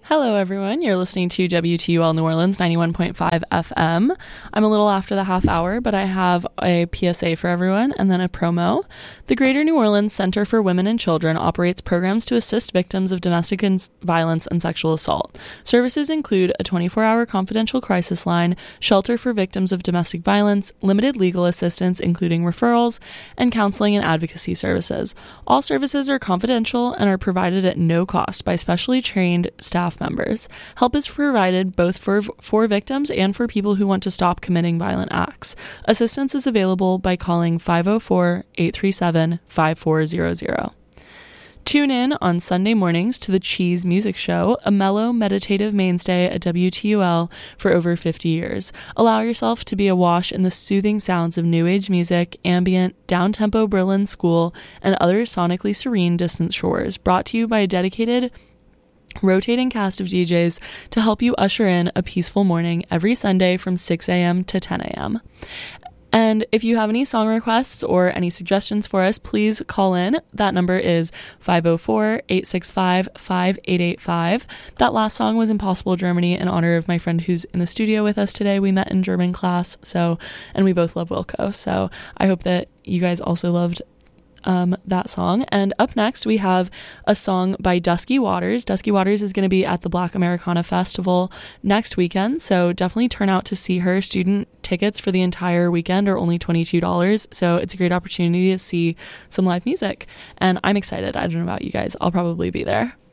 Hello, everyone. You're listening to WTUL New Orleans 91.5 FM. I'm a little after the half hour, but I have a PSA for everyone and then a promo. The Greater New Orleans Center for Women and Children operates programs to assist victims of domestic violence and sexual assault. Services include a 24-hour confidential crisis line, shelter for victims of domestic violence, limited legal assistance, including referrals, and counseling and advocacy services. All services are confidential and are provided at no cost by specially trained staff members. Help is provided both for victims and for people who want to stop committing violent acts. Assistance is available by calling 504-837-5400. Tune in on Sunday mornings to the Cheese Music Show, a mellow, meditative mainstay at WTUL for over 50 years. Allow yourself to be awash in the soothing sounds of new age music, ambient, down-tempo Berlin school, and other sonically serene distant shores, brought to you by a dedicated rotating cast of DJs to help you usher in a peaceful morning every Sunday from 6 a.m. to 10 a.m. And if you have any song requests or any suggestions for us, please call in. That number is 504-865-5885. That last song was Impossible Germany in honor of my friend who's in the studio with us today. We met in German class, and we both love Wilco. So I hope that you guys also loved that song. And up next we have a song by Dusky Waters. Dusky Waters is going to be at the Black Americana Festival next weekend, so definitely turn out to see her. Student tickets for the entire weekend are only $22, so it's a great opportunity to see some live music, and I'm excited. I don't know about you guys. I'll probably be there.